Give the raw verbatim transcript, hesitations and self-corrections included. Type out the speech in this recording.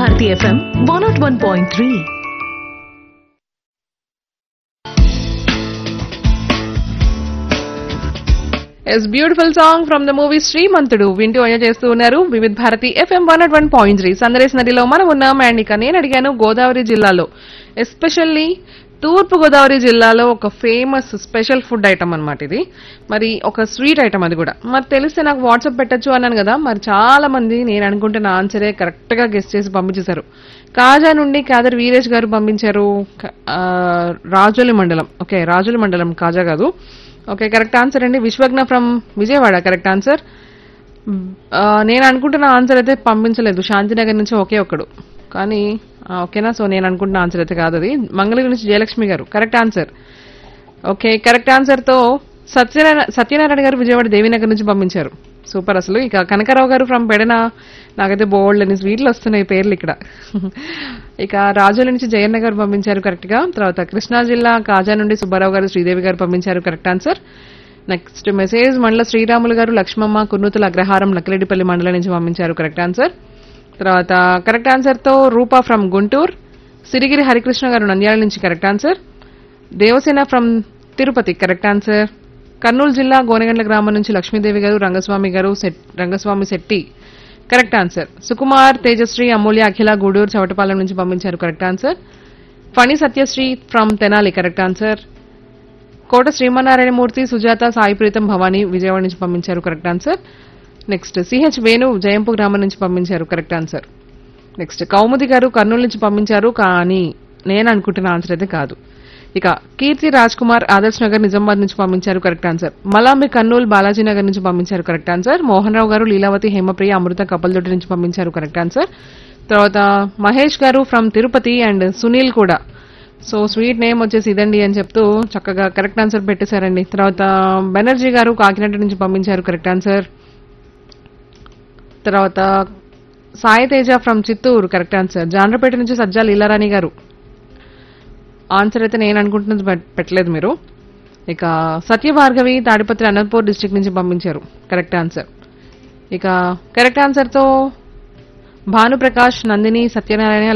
Bharati FM one not one point three. Yes beautiful song from the movie శ్రీమంతుడు వింటూ enjoy చేస్తూ ఉన్నారు Vividh Bharati FM one not one point three. సందరేశ్ నదిలో మనం ఉన్నాం. And ఇక నేను అడిగాను గోదావరి జిల్లాలో ఎస్పెషల్లీ తూర్పు గోదావరి జిల్లాలో ఒక ఫేమస్ స్పెషల్ ఫుడ్ ఐటమ్ అనమాట ఇది. మరి ఒక స్వీట్ ఐటమ్ అది కూడా. మరి తెలిస్తే నాకు వాట్సాప్ పెట్టచ్చు అన్నాను కదా. మరి చాలా మంది నేను అనుకుంటున్న ఆన్సరే కరెక్ట్ గా గెస్ట్ చేసి పంపించేశారు. కాజా నుండి కాదర్ వీరేష్ గారు పంపించారు. రాజోలి మండలం. ఓకే, రాజోలి మండలం కాజా కాదు. ఓకే, కరెక్ట్ ఆన్సర్ అండి. Vishwagna from Vijayawada correct answer. నేను అనుకుంటున్న ఆన్సర్ అయితే పంపించలేదు. శాంతినగర్ నుంచి ఒకే ఒక్కడు కానీ ఓకేనా. సో నేను అనుకుంటున్న ఆన్సర్ అయితే కాదు అది. మంగళగిరి నుంచి జయలక్ష్మి గారు correct answer. Okay, correct answer తో సత్యనారాయణ సత్యనారాయణ గారు విజయవాడ దేవీనగర్ నుంచి పంపించారు. సూపర్ అసలు. ఇక కనకరావు గారు ఫ్రమ్ పెడన. నాకైతే బోల్డ్ అని స్వీట్లు వస్తున్నాయి పేర్లు ఇక్కడ. ఇక రాజుల నుంచి జయన్న గారు పంపించారు కరెక్ట్ గా. తర్వాత కృష్ణా జిల్లా కాజా నుండి సుబ్బారావు గారు శ్రీదేవి గారు పంపించారు కరెక్ట్ ఆన్సర్. నెక్స్ట్ మెసేజ్ మండల శ్రీరాములు గారు లక్ష్మమ్మ కుర్నూతుల అగ్రహారం నకిరెడ్డిపల్లి మండలం నుంచి పంపించారు కరెక్ట్ ఆన్సర్. తర్వాత కరెక్ట్ ఆన్సర్ తో రూపా ఫ్రమ్ గుంటూరు. సిరిగిరి హరికృష్ణ గారు నంద్యాల నుంచి correct answer. Devasena from Tirupati correct answer. Kurnool జిల్లా గోనెగండ్ల గ్రామం నుంచి లక్ష్మీదేవి గారు రంగస్వామి గారు రంగస్వామి శెట్టి కరెక్ట్ ఆన్సర్. సుకుమార్ తేజశ్రీ అమూల్య అఖిల గూడూరు చవటపాలెం నుంచి పంపించారు correct answer. Phani Satyasri from Tenali correct answer. కోట శ్రీమన్నారాయణమూర్తి సుజాత సాయి ప్రీతం భవానీ విజయవాడ నుంచి పంపించారు correct answer. Next CH Venu జయంపు గ్రామం నుంచి పంపించారు కరెక్ట్ ఆన్సర్. నెక్స్ట్ కౌముది గారు కర్నూలు నుంచి పంపించారు కానీ నేను అనుకుంటున్న ఆన్సర్ అయితే కాదు. ఇక కీర్తి రాజ్ కుమార్ ఆదర్శ్ నగర్ నిజామాబాద్ నుంచి పంపించారు కరెక్ట్ ఆన్సర్. మలాంబి కర్నూలు బాలాజీ నగర్ నుంచి పంపించారు కరెక్ట్ ఆన్సర్. మోహన్ రావు గారు లీలావతి హేమప్రియ అమృత కపల్దొడ్డి నుంచి పంపించారు కరెక్ట్ ఆన్సర్. తర్వాత మహేష్ గారు ఫ్రమ్ తిరుపతి అండ్ సునీల్ కూడా. సో స్వీట్ నేమ్ వచ్చేసి ఇదండి అని చెప్తూ చక్కగా కరెక్ట్ ఆన్సర్ పెట్టేశారండి. తర్వాత బెనర్జీ గారు కాకినాడ నుంచి పంపించారు కరెక్ట్ ఆన్సర్. తర్వాత Sai Teja from Chittoor correct answer. Jandrapeta నుంచి సజ్జా లీలారాణి గారు ఆన్సర్ అయితే నేను అనుకుంటున్నది పెట్టలేదు మీరు. ఇక సత్యభార్గవి తాడిపత్రి అనంతపూర్ డిస్ట్రిక్ట్ నుంచి పంపించారు కరెక్ట్ ఆన్సర్. ఇక కరెక్ట్ ఆన్సర్ తో భానుప్రకాష్ నందిని సత్యనారాయణ